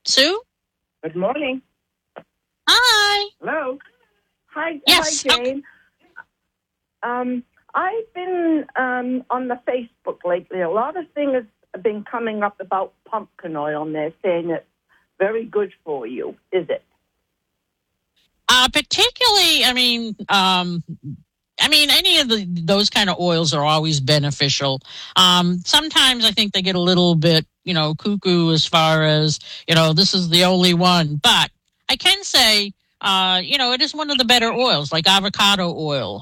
Sue? Good morning. Hi. Hello. Hi. Yes. Hi, Jane. I've been on the Facebook lately. A lot of things have been coming up about pumpkin oil, and they're saying it's very good for you. Is it? Particularly, any of those kind of oils are always beneficial. Sometimes I think they get a little bit, cuckoo as far as, this is the only one. But I can say, it is one of the better oils, like avocado oil.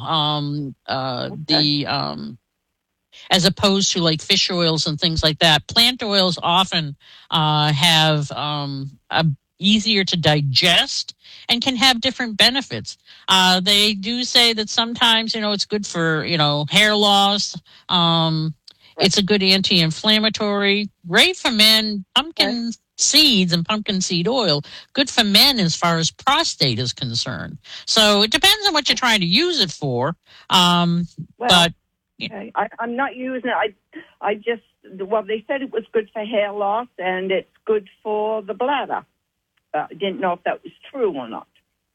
As opposed to like fish oils and things like that. Plant oils often have easier to digest and can have different benefits. They do say that sometimes, it's good for, hair loss. It's a good anti-inflammatory. Great for men. Pumpkin seeds and pumpkin seed oil, good for men as far as prostate is concerned. So it depends on what you're trying to use it for. But okay. I'm not using it. They said it was good for hair loss and it's good for the bladder. I didn't know if that was true or not.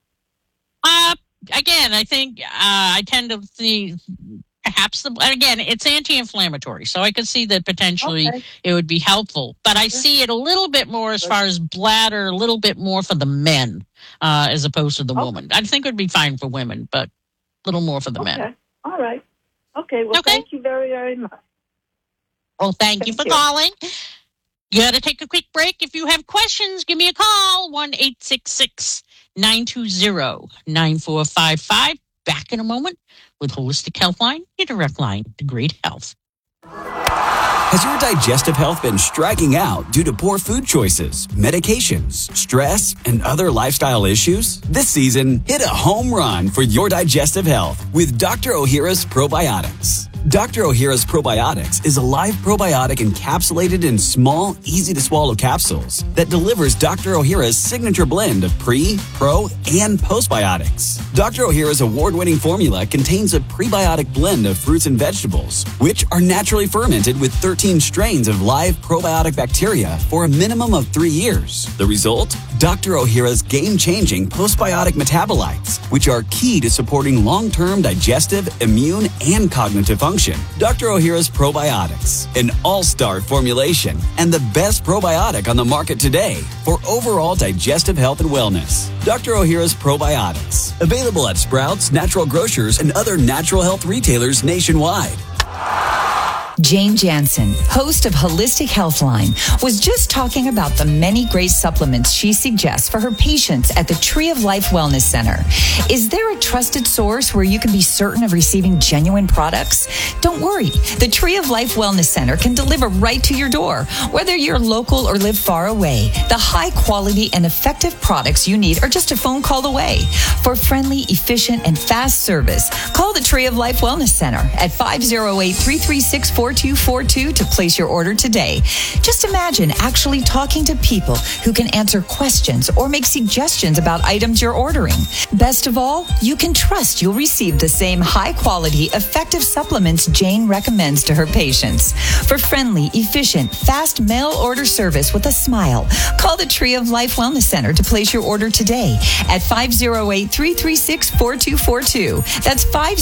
Again, I think I tend to see perhaps it's anti-inflammatory, so I could see that potentially it would be helpful. But I see it a little bit more as far as bladder, a little bit more for the men as opposed to the woman. I think it would be fine for women, but a little more for the men. All right. Okay. Well, thank you very, very much. Well, thank you for calling. You got to take a quick break. If you have questions, give me a call, 1-866-920-9455. Back in a moment with Holistic Healthline, your direct line to great health. Has your digestive health been striking out due to poor food choices, medications, stress, and other lifestyle issues? This season, hit a home run for your digestive health with Dr. Ohhira's Probiotics. Dr. Ohhira's Probiotics is a live probiotic encapsulated in small, easy-to-swallow capsules that delivers Dr. Ohhira's signature blend of pre, pro, and postbiotics. Dr. Ohhira's award-winning formula contains a prebiotic blend of fruits and vegetables, which are naturally fermented with 13 strains of live probiotic bacteria for a minimum of 3 years. The result? Dr. Ohhira's game-changing postbiotic metabolites, which are key to supporting long-term digestive, immune, and cognitive function. Dr. Ohhira's Probiotics, an all-star formulation and the best probiotic on the market today for overall digestive health and wellness. Dr. Ohhira's Probiotics, available at Sprouts, Natural Grocers, and other natural health retailers nationwide. Jane Jansen, host of Holistic Healthline, was just talking about the many great supplements she suggests for her patients at the Tree of Life Wellness Center. Is there a trusted source where you can be certain of receiving genuine products? Don't worry. The Tree of Life Wellness Center can deliver right to your door, whether you're local or live far away. The high quality and effective products you need are just a phone call away. For friendly, efficient, and fast service, call the Tree of Life Wellness Center at 508-336-4242 to place your order today. Just imagine actually talking to people who can answer questions or make suggestions about items you're ordering. Best of all, you can trust you'll receive the same high-quality, effective supplements Jane recommends to her patients. For friendly, efficient, fast mail order service with a smile, call the Tree of Life Wellness Center to place your order today at 508-336-4242. That's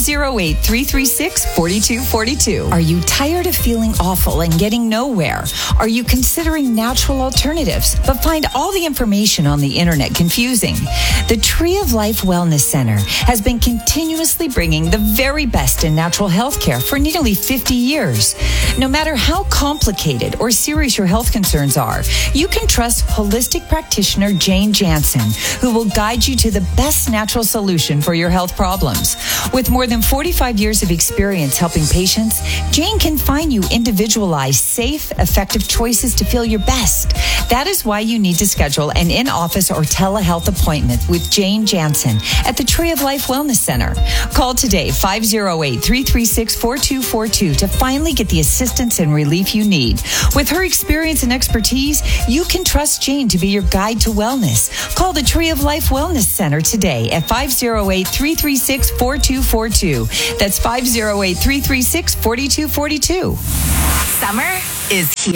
508-336-4242. Are you tired of feeling awful and getting nowhere? Are you considering natural alternatives but find all the information on the internet confusing? The Tree of Life Wellness Center has been continuously bringing the very best in natural health care for nearly 50 years. No matter how complicated or serious your health concerns are, you can trust holistic practitioner Jane Jansen, who will guide you to the best natural solution for your health problems. With more than 45 years of experience helping patients, Jane can find you individualized, safe, effective choices to feel your best. That is why you need to schedule an in-office or telehealth appointment with Jane Jansen at the Tree of Life Wellness Center. Call today, 508-336-4242 to finally get the assistance and relief you need. With her experience and expertise, you can trust Jane to be your guide to wellness. Call the Tree of Life Wellness Center today at 508-336-4242. That's 508-336-4242. Summer is here.